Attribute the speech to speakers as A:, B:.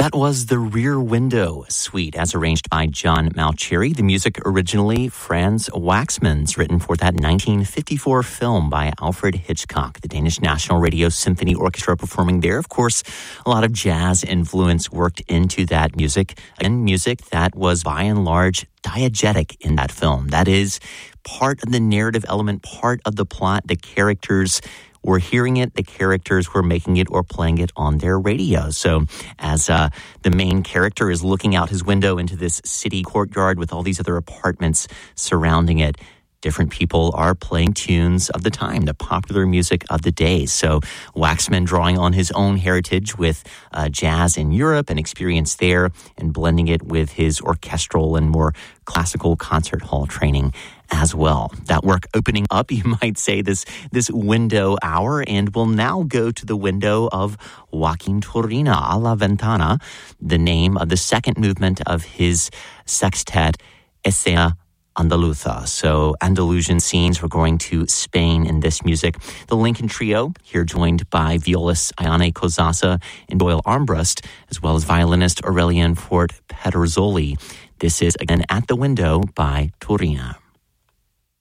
A: That was the Rear Window Suite, as arranged by John Mauceri. The music originally Franz Waxman's, written for that 1954 film by Alfred Hitchcock. The Danish National Radio Symphony Orchestra performing there. Of course, a lot of jazz influence worked into that music. And music that was, by and large, diegetic in that film. That is part of the narrative element, part of the plot. The characters were hearing it, the characters were making it or playing it on their radio. So as the main character is looking out his window into this city courtyard with all these other apartments surrounding it, different people are playing tunes of the time, the popular music of the day. So Waxman, drawing on his own heritage with jazz in Europe and experience there, and blending it with his orchestral and more classical concert hall training as well. That work opening up, you might say, this window hour, and we'll now go to the window of Joaquin Turina, A la Ventana, the name of the second movement of his sextet, Escena Andaluza. So Andalusian scenes. We're going to Spain in this music. The Lincoln Trio, here joined by violist Ayane Kozasa and Doyle Armbrust, as well as violinist Aurelian Fort Pederzoli. This is, again, At the Window by Turina.